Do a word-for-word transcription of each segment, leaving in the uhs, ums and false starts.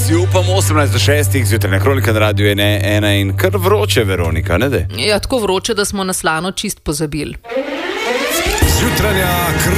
si upamo, osemnajst do šestih, zjutrajna kronika na radiu ena, ena in kar vroče, Veronika, ne de? Ja, tako vroče, da smo na slano čist pozabili. Zjutrajna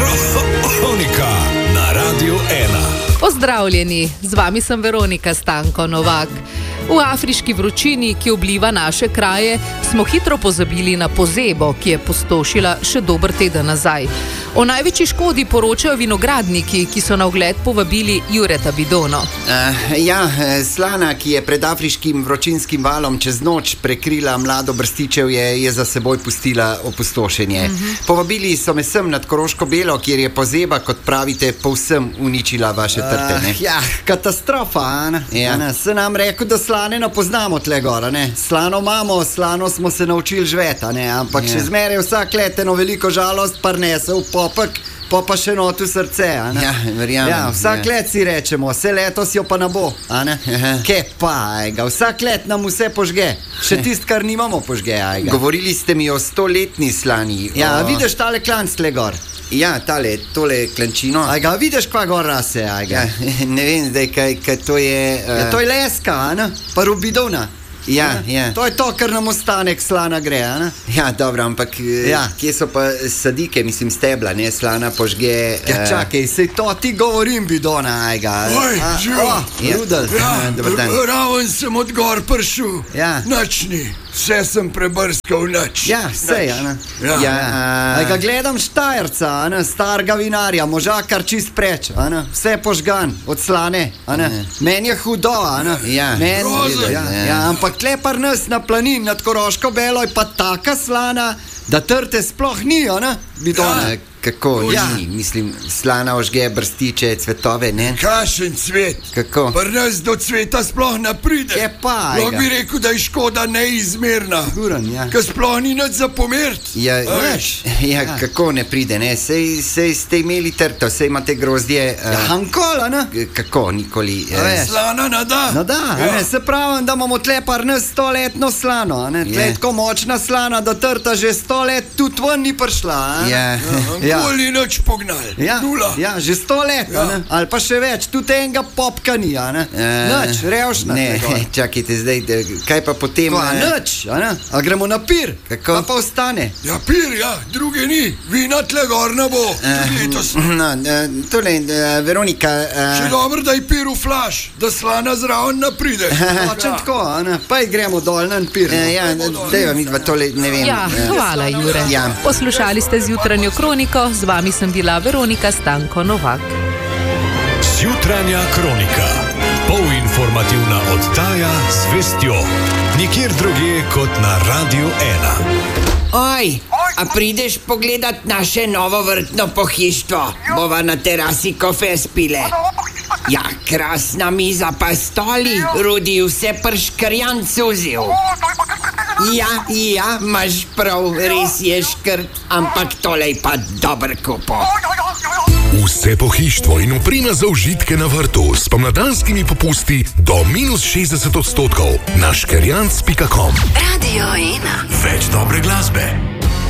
kronika na radiu ena. Pozdravljeni, z vami sem Veronika Stanko Novak. V afriški vročini, ki obliva naše kraje, smo hitro pozabili na pozebo, ki je pustošila še dober teden nazaj. O največji škodi poročajo vinogradniki, ki so na ogled povabili Jureta Bidono. Uh, ja, slana, ki je pred afriškim vročinskim valom čez noč prekrila mlado brstičev, je, je za seboj pustila opustošenje. Uh-huh. Povabili so me sem nad Koroško Belo, kjer je pozeba, kot pravite, povsem uničila vaše trte. Uh, ja, katastrofa, Ana. Ja. Ana, se nam rekel, da slane ne poznamo tle gora, ne. Slano imamo, slano smo se naučili žveta, ne, ampak ja. Še zmeraj vsak let eno veliko žalost parnese v popek, pa pa še notu srce, a ne? Ja, verjamem. Ja, vsak ja. let si rečemo, vse letos jo pa ne bo, a ne? Ke pa, ajga, vsak let nam vse požge, še tist, kar nimamo požge, ajga. Govorili ste mi o stoletni slani. Ja, o... vidiš tale klanc tle gor? Ja, tale, tole klančino. Ajga, vidiš kva gor rase, ajga? Ja, ne vem zdaj, kaj, kaj to je... Uh... Ja, to je leska, a ne? Pa Rubidona. Ja, ja. To je to, kar nam ostanek slana gre, a ne? Ja, dobro, ampak ja. Kje so pa sadike, mislim stebla, ne? Slana požge... Ja, uh... čakaj, sej to ti govorim, Bidona, ajga. Oj, živo. Ja, Rudel. Ja, raven sem od gor pršel. Ja. Načni. Vse sem prebrskal nač. Ja, vse, a ne? Ja. Ja, uh... Ajga, gledam Štajerca, a ne? Starga vinarja, možakar čist preč, a ne? Vse požgan, od slane, a ne? Uh. Meni je hudo, a ne? Ja. Men... Ja, ja, ampak tle par nas na planin nad Koroško Belo je pa taka slana, da trte sploh ni, a ne? Bidona. Ja. Kako ja. Ni, mislim, slana ožge brstiče, cvetove, ne? Kašen cvet. Kako? Par nas do cveta sploh ne pride. Je pa, ajga. Lahko bi rekel, da je škoda neizmerna. Guran, ja. Ka sploh ni nič za pomert. Ja, ja, ja, kako ne pride, ne? Sej, sej ste imeli trto, sej imate grozdje. Uh, ja, hankola, ne? Kako, nikoli. Uh, slana ne da. No da, ja. Ne, se pravim, da imamo tle par nas stoletno slano, ne? Tle je tako močna slana, da trta že sto let tudi ven ni prišla, ja. Ja. Nikoli ja. Nič pognal. Ja, ja, že sto let, ja. Ne? Ali pa še več, tudi enega popka ni, a ne? E, nič, revšna. Ne, čakajte zdaj, kaj pa potem? Pa, ne? Nič, a ne? A gremo na pir, kako? Pa pa ostane. Ja, pir, ja, druge ni, vina tle gor ne bo, tudi letos. No, tole, Veronika... Uh, še dobro, da je pir v flaš, da slana zraven ne pride. Očem tako, a ne? Pa gremo dol na pir. No. E, ja, dejva mi dva tole, ne vem. Ja, hvala, Jure. Ja. Poslušali ste zjutranjo kroniko, z vami sem bila Veronika Stanko Novak. Zjutranja kronika. Polinformativna oddaja z vestjo. Nikjer drugje kot na radiu ena. Oj, a prideš pogledat naše novo vrtno pohištvo? Bova na terasi kofe spile. Ja, krasna miza pa stoli, Rudi vse prškrjan cuzil. Ja, ja, imaš prav, res je škrt, ampak tole je pa dober kupo. Vse pohištvo in oprema za užitke na vrtu s pomladanskimi popusti do minus šestdeset odstotkov na škerjanc pika com. Radio ena. Več dobre glasbe.